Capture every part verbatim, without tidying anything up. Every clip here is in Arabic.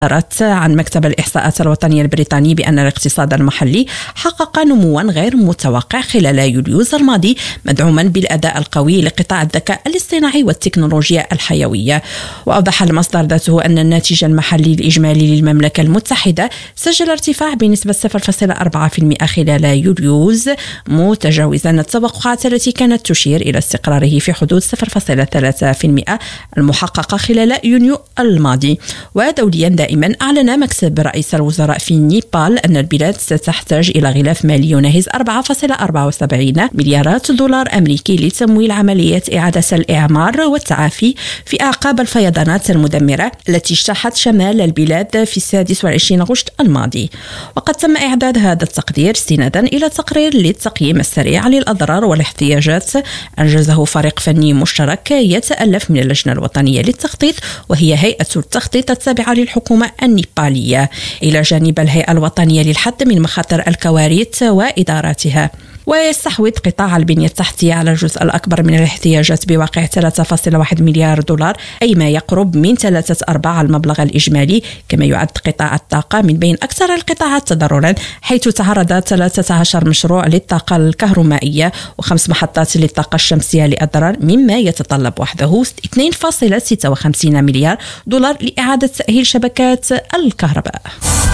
عن مكتب الإحصاءات الوطني البريطاني بأن الاقتصاد المحلي حقق نموا غير متوقع خلال يوليوز الماضي، مدعوما بالأداء القوي لقطاع الذكاء الاصطناعي والتكنولوجيا الحيوية. وأوضح المصدر ذاته أن الناتج المحلي الإجمالي للمملكة المتحدة سجل ارتفاع بنسبة صفر فاصلة أربعة بالمئة خلال يوليوز، متجاوزا التوقعات التي كانت تشير إلى استقراره في حدود صفر فاصلة ثلاثة بالمئة المحققة خلال يونيو الماضي. ودوليا دائما أعلن مكتب رئيس الوزراء في نيبال أن البلاد ستحتاج إلى غلاف مالي يناهز أربعة فاصلة أربعة وسبعين مليارات دولار أمريكي لتمويل عملية إعادة الإعمار والتعافي في أعقاب الفيضانات المدمرة التي اجتاحت شمال البلاد في السادس والعشرين غشت الماضي. وقد تم إعداد هذا التقدير استنادا إلى تقرير للتقييم السريع للأضرار والاحتياجات أنجزه فريق فني مشترك يتألف من اللجنة الوطنية للتخطيط، وهي هيئة التخطيط التابعة للحكومة النيبالية، إلى جانب الهيئة الوطنية للحد من مخاطر الكوارث وإداراتها. ويستحوذ قطاع البنية التحتية على الجزء الأكبر من الاحتياجات بواقع ثلاثة فاصلة واحد مليار دولار، أي ما يقرب من ثلاثة أرباع المبلغ الإجمالي. كما يعد قطاع الطاقة من بين أكثر القطاعات تضررا، حيث تعرض ثلاثة عشر مشروع للطاقة الكهرومائية وخمس محطات للطاقة الشمسية لأضرار، مما يتطلب وحده اثنين فاصلة ستة وخمسين مليار دولار لإعادة تأهيل شبكات الكهرباء.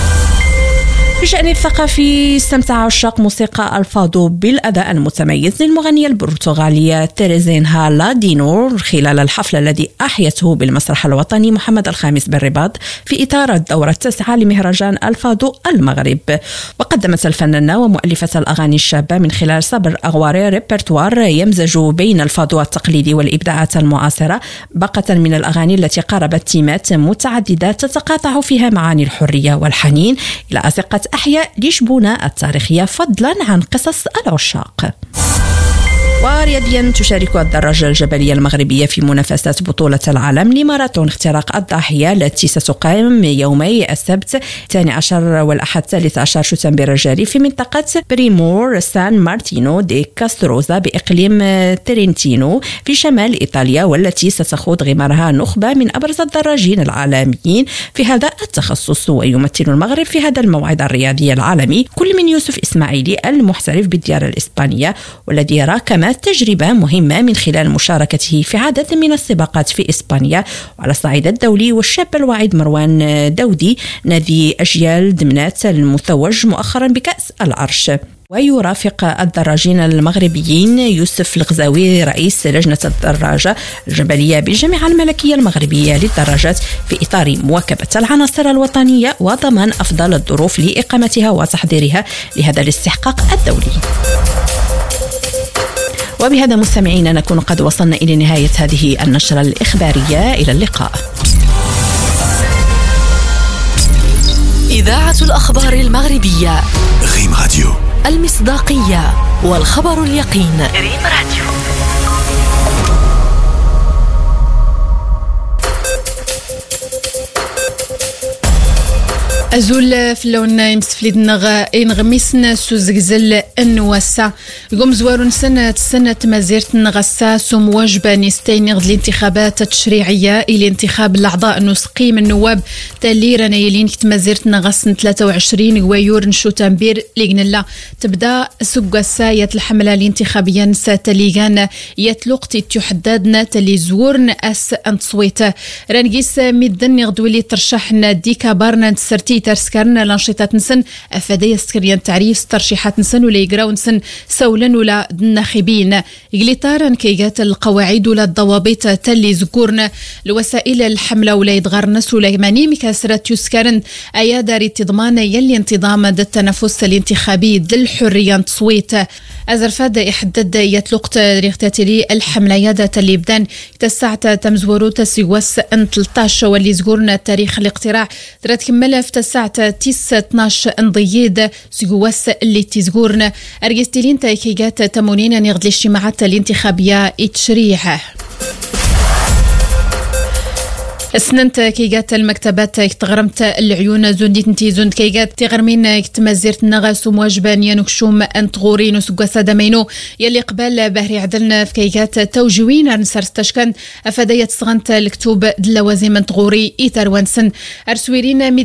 في الشأن الثقافي، استمتع عشاق موسيقى الفادو بالأداء المتميز للمغنية البرتغالية تيريزينها لادينو خلال الحفل الذي أحيته بالمسرح الوطني محمد الخامس بالرباط في إطار الدورة التاسعة لمهرجان الفادو المغرب. وقدمت الفنانة ومؤلفة الأغاني الشابة من خلال صبر أغواري ريبرتوار يمزج بين الفادو التقليدي والإبداعات المعاصرة، باقة من الأغاني التي قاربت تيمات متعددة تتقاطع فيها معاني الحرية والحنين إلى أزقة أحياء لشبونة التاريخية، فضلا عن قصص العشاق. ورياضيا، تشارك الدراجة الجبلية المغربية في منافسات بطولة العالم لماراثون اختراق الضاحية التي ستقام يومي السبت الثاني عشر والأحد الثالث عشر شتنبر الجاري في منطقة بريمور سان مارتينو دي كاستروزا بإقليم ترينتينو في شمال إيطاليا، والتي ستخوض غمارها نخبة من أبرز الدراجين العالميين في هذا التخصص. ويمثل المغرب في هذا الموعد الرياضي العالمي كل من يوسف إسماعيلي المحترف بالديار الإسبانية، والذي راكم تجربة مهمة من خلال مشاركته في عدد من السباقات في إسبانيا. وعلى الصعيد الدولي، والشاب الواعد مروان دودي نادي أجيال دمنات المتوج مؤخرا بكأس العرش. ويرافق الدراجين المغربيين يوسف الغزاوي رئيس لجنة الدراجة الجبلية بالجامعة الملكية المغربية للدراجات في إطار مواكبة العناصر الوطنية وضمان أفضل الظروف لإقامتها وتحضيرها لهذا الاستحقاق الدولي. وبهذا مستمعينا نكون قد وصلنا إلى نهاية هذه النشرة الإخبارية. إلى اللقاء. إذاعة الأخبار المغربية، ريم راديو، المصداقية والخبر اليقين. ريم راديو. أزول في اللون يمسفليد نغا إنغميسنا سوزغزل النواسا قوم زوارون سنة سنة مازيرت نغسا سم واجبة نستين غد الانتخابات التشريعية إلى انتخاب الأعضاء نسقي من النواب تالي رانا يلين كت مازيرت نغسن ثلاثة وعشرين ويور نشو تنبير لقنا الله تبدأ سقسا يت الحملة الانتخابية نسا تليغان يت لوقت تحددنا تلي زورن أس انتصويت رانقيس ميدن يغدولي ترشحنا ديكا بارنا نسرتي ترسكرنا لانشطات نسن أفادية سكريان تعريف ترشيحات نسن ولا يقراو نسن سولا ولا الناخبين إقليطارا كيجات القواعد ولا الضوابط تلي ذكورنا الوسائل الحملة ولا يتغرنا سليماني مكاسرة يسكرن أيا داري تضمان يلي انتظام دا التنفس الانتخابي دل الحرية تصويت أزرفاد يحدد يتلقت ريختاتلي الحملة يادا تلي بدان تسعة تمزورو تسيوس ان ثلاثة عشر واللي زقورنا تاريخ الاقتراع ترات كملة في تسعة تسعة اثناش انضياد سيوس اللي تزقورنا أرجستلين تايكيجات تمونين يغد الاجتماعات الانتخابية اتشريح. سننت كيجات المكتبات تغرمت العيون زنديت انتي زند كيجات تغرمين تمازيرت نغاس ومواجبانيا نكشوم انت غورين وسقاسا دمينو يلي قبل بهري عدلنا في كيجات توجوين نسر ستشكن افدايا تصغنت الكتوب دلوازي من تغوري ايتر وانسن ارسويرين